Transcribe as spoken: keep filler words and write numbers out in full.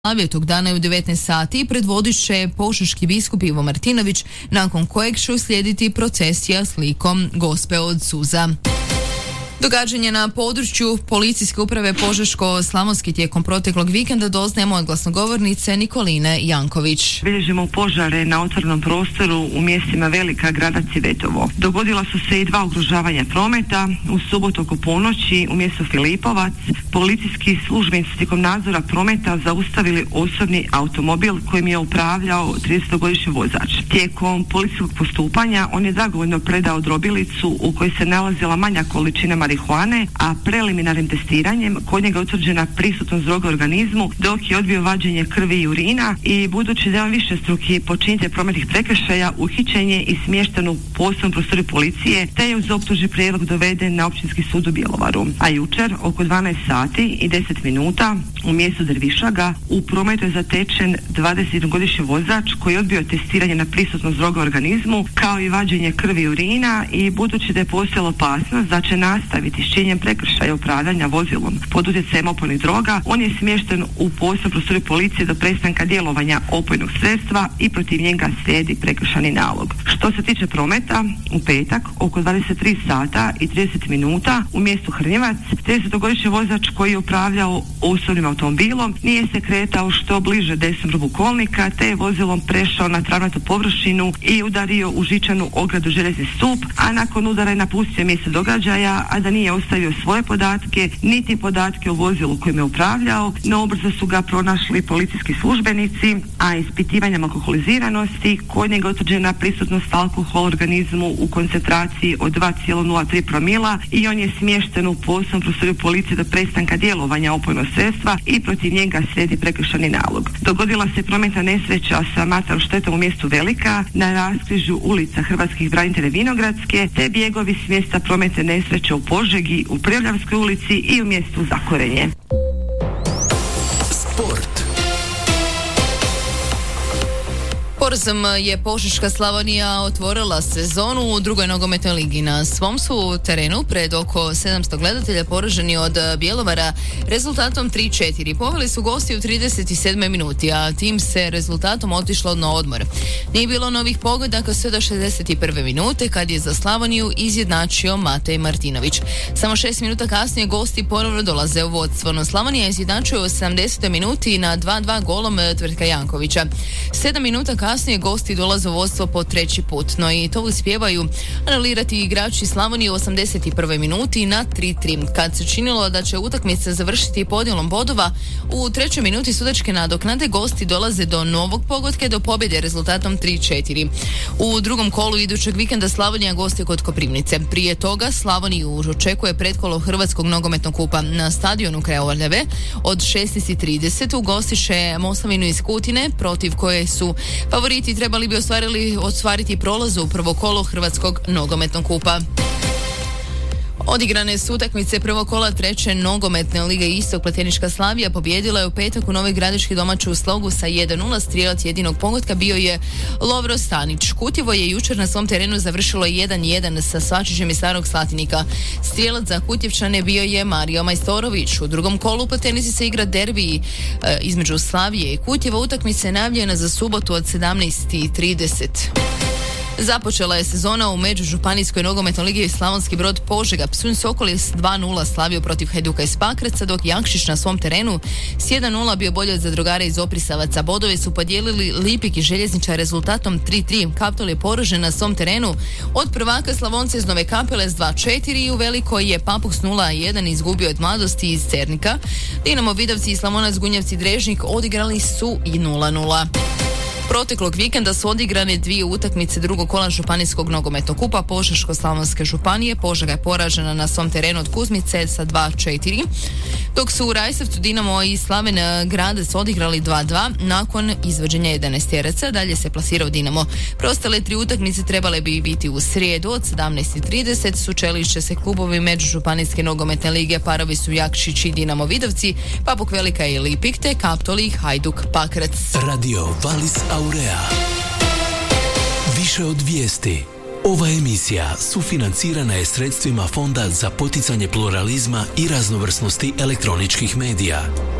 Slavije tog dana je u devetnaest sati predvodit će požeški biskup Ivo Martinović, nakon kojeg će uslijediti procesija s likom Gospe od suza. Događanje na području Policijske uprave Požeško-Slavonski tijekom proteklog vikenda doznajemo od glasnogovornice Nikoline Janković. Bilježimo požare na otvorenom prostoru u mjestima Velika, Gradac i Vetovo. Dogodila su se i dva ugrožavanja prometa. U subotu oko ponoći u mjestu Filipovac policijski službenici tijekom nadzora prometa zaustavili osobni automobil kojim je upravljao tridesetogodišnji vozač. Tijekom policijskog postupanja on je dragovoljno predao drobilicu u kojoj se nalazila manja količina marihuane, a preliminarnim testiranjem kod njega je utvrđena prisutnost droge u organizmu, dok je odbio vađenje krvi i urina i budući da je on višestruki počinitelj prometnih prekršaja, uhićen je i smješten u posebnom prostoru policije, te je uz optužni prijedlog doveden na Općinski sud u Bjelovaru. A jučer oko dvanaest sati i deset minuta u mjestu Dervišaga u prometu je zatečen dvadesetjednogodišnji vozač koji je odbio testiranje na prisutnost droge u organizmu, kao i vađenje krvi i urina, i budući da je postojala opasnost da će nastaviti s činjenjem prekršaja upravljanja vozilom pod utjecajem opojnih droga, on je smješten u posebnom prostoru policije do prestanka djelovanja opojnog sredstva i protiv njega slijedi prekršajni nalog. Što se tiče prometa, u petak oko dvadeset tri sata i trideset minuta u mjestu Hrnjevac tridesetogodišnji vozač koji je upravljao osobnim automobilom nije se kretao što bliže desnom rubu kolnika, te je vozilom prešao na travnatu površinu i udario u žičanu ogradu željezni stup, a nakon udara je napustio mjesto događaja, a da nije ostavio svoje podatke, niti podatke o vozilu kojim je upravljao, no ubrzo su ga pronašli policijski službenici, a ispitivanjem alkoholiziranosti kod njega je utvrđena prisutnost alkohola u organizmu u koncentraciji od dva zarez nula tri promila i on je smješten u posebnom prostoru policije do prestanka djelovanja opojnog sredstva i protiv njega slijedi prekršajni nalog. Dogodila se prometna nesreća sa materijalnom štetom u mjestu Velika na raskrižju ulica Hrvatskih branitelja Vinogradske, te bjegovi s mjesta prometne nesreće u Požegi, u Prevljavskoj ulici i u mjestu Zakorenje. Sport. Porazom je Požeška Slavonija otvorila sezonu u drugoj nogometnoj ligi. Na svom su terenu pred oko sedamsto gledatelja poraženi od Bjelovara rezultatom tri četiri. Poveli su gosti u trideset sedmoj minuti, a tim se rezultatom otišlo na odmor. Nije bilo novih pogodaka sve do šezdeset prve minute kad je za Slavoniju izjednačio Matej Martinović. Samo šest minuta kasnije gosti ponovno dolaze u vodstvo, no Slavonija izjednačuje u sedamdesetoj minuti na dva dva golom Tvrtka Jankovića. sedam minuta kasnije Kasnije gosti dolaze u vodstvo po treći put, no i to uspijevaju anulirati igrači Slavonije u osamdeset prvoj minuti na tri tri. Kad se činilo da će utakmica završiti podjelom bodova, u trećoj minuti sudačke nadoknade gosti dolaze do novog pogotka do pobjede rezultatom tri četiri. U drugom kolu idućeg vikenda Slavonija gosti kod Koprivnice. Prije toga Slavoniju očekuje pretkolo Hrvatskog nogometnog kupa na stadionu Kraljevo od šesnaest trideset. U gosti će Moslavinu iz Kutine, protiv koje su favoriti trebali bi ostvarili, ostvariti prolaz u prvo kolo Hrvatskog nogometnog kupa. Odigrane su utakmice prvog kola treće nogometne lige Istok. Platenička Slavija pobijedila je u petak u Novoj Gradiški domaću Slogu sa jedan nula. Strijelac jedinog pogotka bio je Lovro Stanić. Kutjevo je jučer na svom terenu završilo jedan jedan sa Svačićem iz Starog Slatinika. Strijelac za Kutjevčane bio je Mario Majstorović. U drugom kolu u Platenici se igra derbi e, između Slavije i Kutjeva. Utakmica je najavljena za subotu od sedamnaest trideset. Započela je sezona u međužupanijskoj nogometnoj ligi Slavonski Brod Požega. Psunj Sokol je s dva nula slavio protiv Hajduka iz Pakraca, dok Jakšić na svom terenu s jedan nula bio bolji od Zadrugara iz Oprisavaca. Bodove su podijelili Lipik i Željezničar rezultatom tri tri. Kaptol je poražen na svom terenu od prvaka Slavonce iz Nove Kapele s dva četiri i u Velikoj je Papuk s nula jedan izgubio od Mladosti iz Cernika. Dinamo Vidovci i Slavonac Gunjevci Drežnik odigrali su i nula nula. Proteklog vikenda su odigrane dvije utakmice drugog kola županijskog nogometnog kupa Požeško-slavonske županije. Požega je poražena na svom terenu od Kuzmice sa dva četiri, dok su u Rajsevcu Dinamo i Slaven Gradec odigrali dva dva nakon izvođenja jedanaesteraca. Dalje se plasirao Dinamo. Preostale tri utakmice trebale bi biti u srijedu od sedamnaest trideset. Sučelit će se klubovi međužupanijske nogometne lige. Parovi su Jakšić i Dinamo Vidovci, Papuk Velika i Lipik, te Kaptoli i Hajduk Pakrac. Radio Valis Aurea. Više od vijesti. Ova emisija sufinancirana je sredstvima Fonda za poticanje pluralizma i raznovrsnosti elektroničkih medija.